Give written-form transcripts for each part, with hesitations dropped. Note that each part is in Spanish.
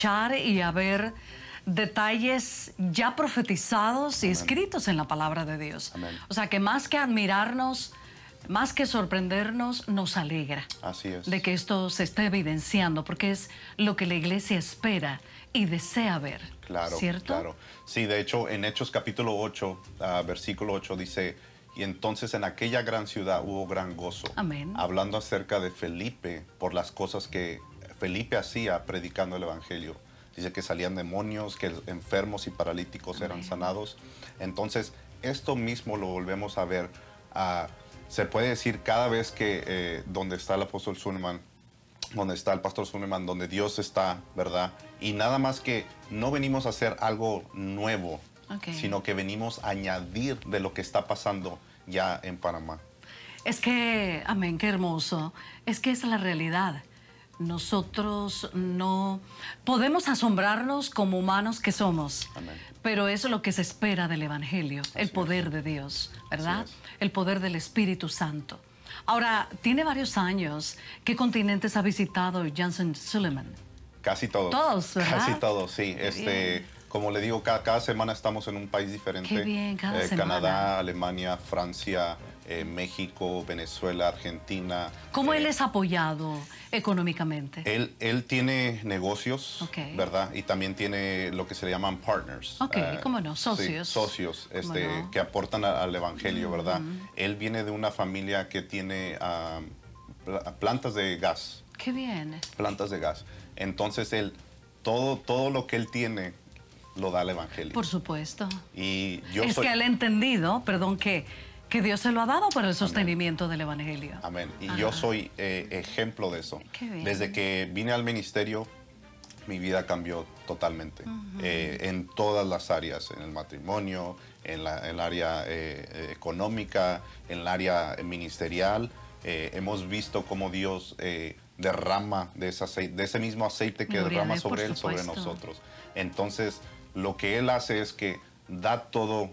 y a ver detalles ya profetizados y Amén. escritos en la palabra de Dios. Amén. O sea que más que admirarnos, más que sorprendernos, nos alegra Así es. de que esto se esté evidenciando, porque es lo que la iglesia espera y desea ver. Claro, ¿cierto? claro. Sí, de hecho, en Hechos capítulo 8, versículo 8 dice, y entonces en aquella gran ciudad hubo gran gozo. Amén. Hablando acerca de Felipe, por las cosas que Felipe hacía predicando el evangelio. Dice que salían demonios, que enfermos y paralíticos Amén. eran sanados. Entonces, esto mismo lo volvemos a ver. Se puede decir cada vez que donde está el apóstol Suleiman, donde está el pastor Suleiman, donde Dios está, ¿verdad? Y nada más que no venimos a hacer algo nuevo, sino que venimos a añadir de lo que está pasando ya en Panamá. Es que, amén, qué hermoso. Es que es la realidad. Nosotros no podemos asombrarnos como humanos que somos, Amén. pero eso es lo que se espera del Evangelio, el poder de Dios, ¿verdad? El poder del Espíritu Santo. Ahora, tiene varios años. ¿Qué continentes ha visitado Jansen Suleiman? Casi todos. Todos, ¿verdad? Casi todos, sí. Bien. Como le digo, cada semana estamos en un país diferente. Qué bien, cada semana. Canadá, Alemania, Francia, México, Venezuela, Argentina. ¿Cómo él es apoyado económicamente? Él tiene negocios, ¿verdad? Y también tiene lo que se le llaman partners. ¿Cómo no? Socios. Sí, socios que aportan al evangelio, ¿verdad? Él viene de una familia que tiene plantas de gas. Qué bien. Plantas de gas. Entonces, todo lo que él tiene lo da al evangelio. Por supuesto. Y es que él ha entendido, perdón, que Dios se lo ha dado para el sostenimiento del evangelio. Amén. Y yo soy ejemplo de eso. Qué bien. Desde que vine al ministerio, mi vida cambió totalmente. En todas las áreas, en el matrimonio, en el área económica, en el área ministerial. Hemos visto cómo Dios derrama de ese mismo aceite que derrama sobre Él, sobre nosotros. Entonces, lo que Él hace es que da todo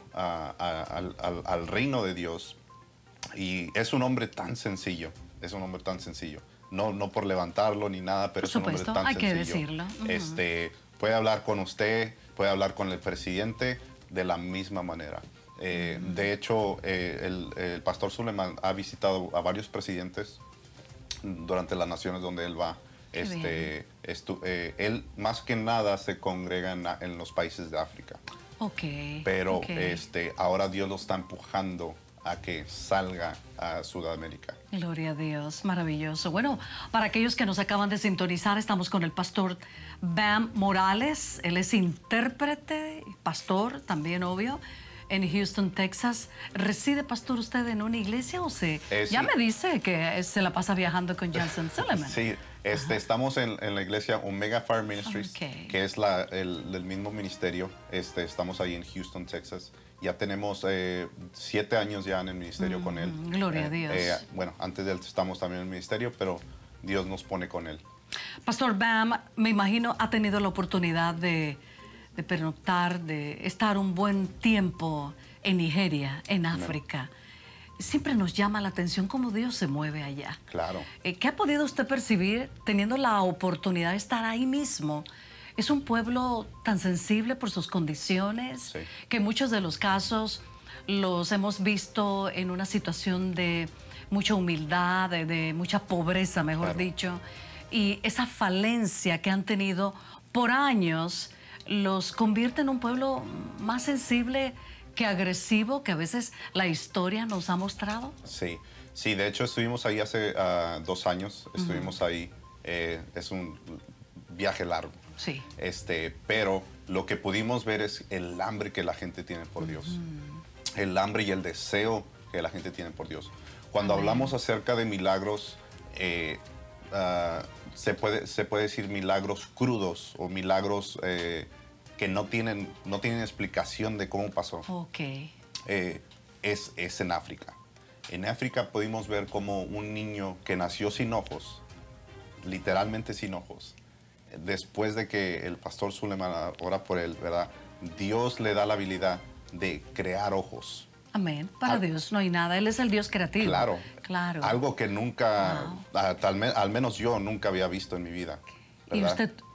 al reino de Dios. Y es un hombre tan sencillo, No por levantarlo ni nada, pero es un hombre tan sencillo. Hay que decirlo. Puede hablar con usted, puede hablar con el presidente de la misma manera. De hecho, el pastor Suleiman ha visitado a varios presidentes durante las naciones donde él va. Él más que nada se congrega en los países de África. Pero ahora Dios lo está empujando a que salga a Sudamérica. Gloria a Dios, maravilloso. Bueno, para aquellos que nos acaban de sintonizar, estamos con el pastor Bam Morales. Él es intérprete, pastor, también obvio, en Houston, Texas. ¿Reside, pastor, usted en una iglesia o ya me dice que se la pasa viajando con Jansen Suleiman? Sí, estamos en la iglesia Omega Fire Ministries, que es el mismo ministerio. Estamos ahí en Houston, Texas. Ya tenemos 7 años ya en el ministerio con él. Gloria a Dios. Bueno, antes de él estamos también en el ministerio, pero Dios nos pone con él. Pastor Bam, me imagino ha tenido la oportunidad de pernoctar, de estar un buen tiempo en Nigeria, en África. Siempre nos llama la atención cómo Dios se mueve allá. Claro. ¿Qué ha podido usted percibir teniendo la oportunidad de estar ahí mismo? Es un pueblo tan sensible por sus condiciones, que en muchos de los casos los hemos visto en una situación de mucha humildad, de mucha pobreza, mejor dicho. Y esa falencia que han tenido por años los convierte en un pueblo más sensible que agresivo, que a veces la historia nos ha mostrado. Sí, de hecho estuvimos ahí hace 2 años, estuvimos ahí, es un viaje largo. Sí. Pero lo que pudimos ver es el hambre que la gente tiene por Dios, el hambre y el deseo que la gente tiene por Dios. Cuando hablamos acerca de milagros, se puede decir milagros crudos o milagros que no tienen explicación de cómo pasó. Es en África. En África pudimos ver como un niño que nació sin ojos, literalmente sin ojos, después de que el pastor Suleiman ora por él, ¿verdad? Dios le da la habilidad de crear ojos. Amén. Para Dios no hay nada. Él es el Dios creativo. Claro. Algo que nunca, al menos yo nunca había visto en mi vida. ¿Y